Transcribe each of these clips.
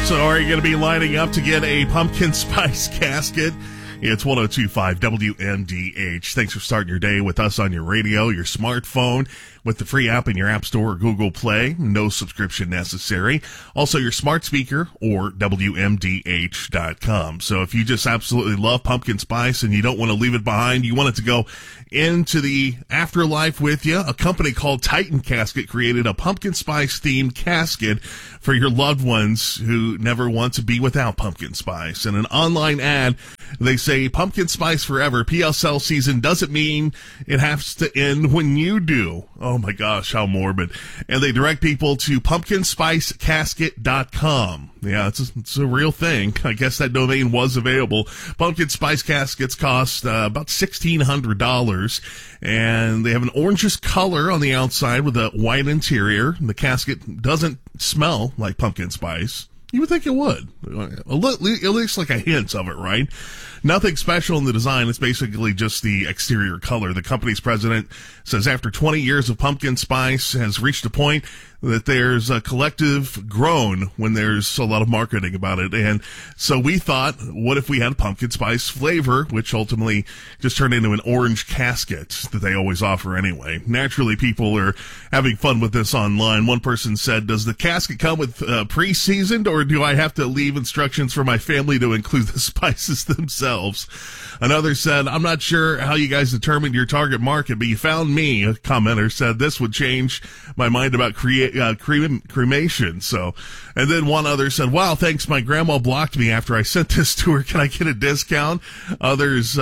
So are you going to be lining up to get a pumpkin spice casket? It's 102.5 WMDH. Thanks for starting your day with us on your radio, your smartphone, with the free app in your App Store or Google Play. No subscription necessary. Also, your smart speaker or WMDH.com. So if you just absolutely love pumpkin spice and you don't want to leave it behind, you want it to go into the afterlife with you, a company called Titan Casket created a pumpkin spice themed casket for your loved ones who never want to be without pumpkin spice. In an online ad, they say pumpkin spice forever. PSL season doesn't mean it has to end when you do. Oh my gosh, how morbid. And they direct people to pumpkinspicecasket.com. Yeah, it's a real thing. I guess that domain was available. Pumpkin spice caskets cost about $1,600, and they have an orangish color on the outside with a white interior. The casket doesn't smell like pumpkin spice. You would think it would. It looks like a hint of it, right? Nothing special in the design. It's basically just the exterior color. The company's president says after 20 years of pumpkin spice has reached a point that there's a collective groan when there's a lot of marketing about it. And so we thought, what if we had pumpkin spice flavor, which ultimately just turned into an orange casket that they always offer anyway. Naturally, people are having fun with this online. One person said, does the casket come with pre-seasoned, or do I have to leave instructions for my family to include the spices themselves? Another said, I'm not sure how you guys determined your target market, but you found me. A commenter said, this would change my mind about cremation. So, and then one other said, wow, thanks. My grandma blocked me after I sent this to her. Can I get a discount? Others,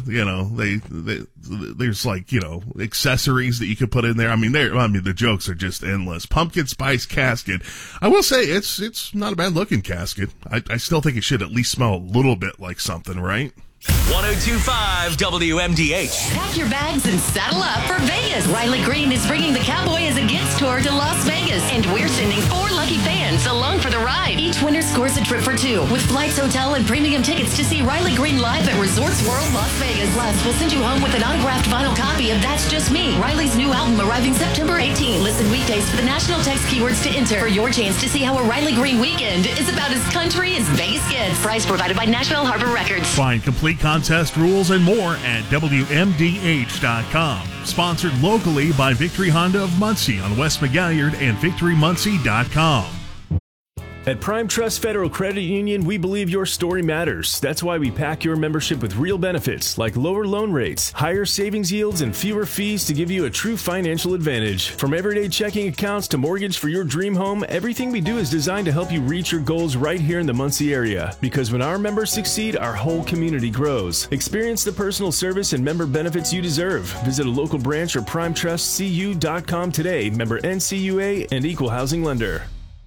there's like, accessories that you could put in there. The jokes are just endless. Pumpkin spice casket. I will say it's not a bad looking casket. I still think it should at least smell a little bit like something, right? 102.5 WMDH. Pack your bags and saddle up for Vegas. Riley Green is bringing the Cowboy as a Gets tour to Las Vegas, and we're sending 4 lucky fans along for the ride. Each winner scores a trip for 2 with flights, hotel, and premium tickets to see Riley Green live at Resorts World Las Vegas. Plus, we'll send you home with an autographed vinyl copy of That's Just Me, Riley's new album arriving September 18. Listen weekdays for the national text keywords to enter for your chance to see how a Riley Green weekend is about as country as Vegas gets. Prize provided by Nashville Harbor Records. Find complete contest rules and more at WMDH.com. Sponsored locally by Victory Honda of Muncie on West McGalliard and VictoryMuncie.com. At Prime Trust Federal Credit Union, we believe your story matters. That's why we pack your membership with real benefits like lower loan rates, higher savings yields, and fewer fees to give you a true financial advantage. From everyday checking accounts to mortgage for your dream home, everything we do is designed to help you reach your goals right here in the Muncie area. Because when our members succeed, our whole community grows. Experience the personal service and member benefits you deserve. Visit a local branch or primetrustcu.com today. Member NCUA and Equal Housing Lender.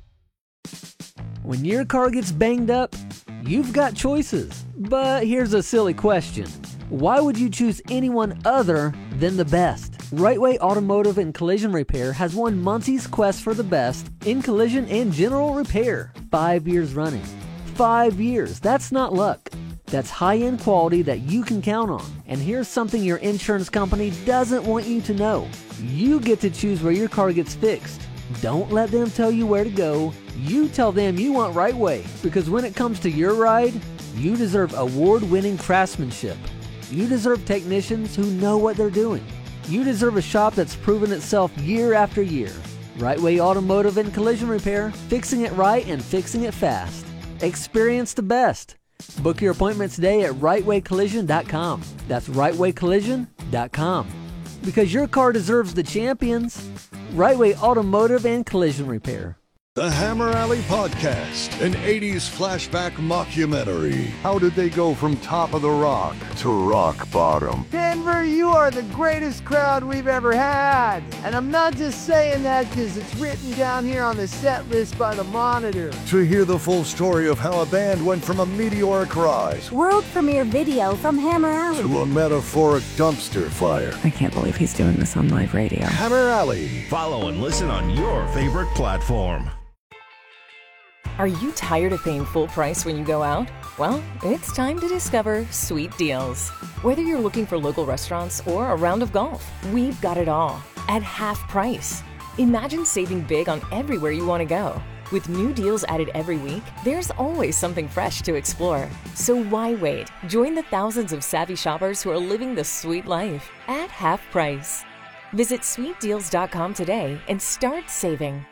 When your car gets banged up, you've got choices. But here's a silly question. Why would you choose anyone other than the best? Right Way Automotive and Collision Repair has won Muncie's Quest for the Best in collision and general repair 5 years running. 5 years. That's not luck. That's high-end quality that you can count on. And here's something your insurance company doesn't want you to know. You get to choose where your car gets fixed. Don't let them tell you where to go. You tell them you want Right Way, because when it comes to your ride, you deserve award-winning craftsmanship. You deserve technicians who know what they're doing. You deserve a shop that's proven itself year after year. Right Way Automotive and Collision Repair, fixing it right and fixing it fast. Experience the best. Book your appointment today at rightwaycollision.com. That's rightwaycollision.com. Because your car deserves the champions. Right Way Automotive and Collision Repair. The Hammer Alley Podcast, an 80s flashback mockumentary. How did they go from top of the rock to rock bottom? Denver, you are the greatest crowd we've ever had. And I'm not just saying that because it's written down here on the set list by the Monitor. To hear the full story of how a band went from a meteoric rise, world premiere video from Hammer Alley, to a metaphoric dumpster fire. I can't believe he's doing this on live radio. Hammer Alley. Follow and listen on your favorite platform. Are you tired of paying full price when you go out? Well, it's time to discover Sweet Deals. Whether you're looking for local restaurants or a round of golf, we've got it all at half price. Imagine saving big on everywhere you want to go. With new deals added every week, there's always something fresh to explore. So why wait? Join the thousands of savvy shoppers who are living the sweet life at half price. Visit sweetdeals.com today and start saving.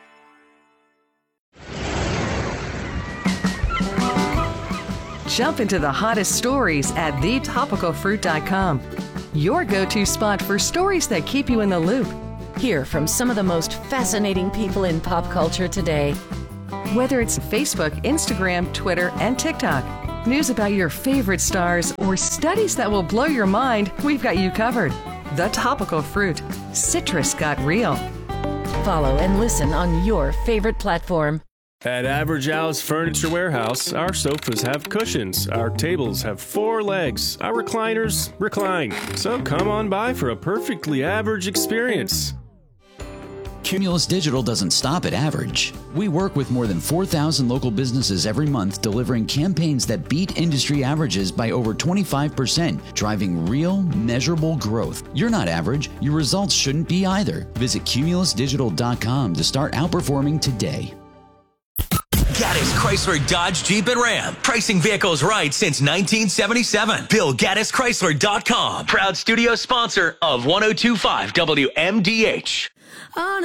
Jump into the hottest stories at thetopicalfruit.com. Your go-to spot for stories that keep you in the loop. Hear from some of the most fascinating people in pop culture today. Whether it's Facebook, Instagram, Twitter, and TikTok, news about your favorite stars, or studies that will blow your mind, we've got you covered. The Topical Fruit. Citrus got real. Follow and listen on your favorite platform. At Average Al's Furniture Warehouse, our sofas have cushions, our tables have 4 legs, our recliners recline. So come on by for a perfectly average experience. Cumulus Digital doesn't stop at average. We work with more than 4,000 local businesses every month, delivering campaigns that beat industry averages by over 25%, driving real, measurable growth. You're not average. Your results shouldn't be either. Visit cumulusdigital.com to start outperforming today. Gaddis Chrysler Dodge Jeep and Ram. Pricing vehicles right since 1977. BillGaddisChrysler.com. Proud studio sponsor of 102.5 WMDH.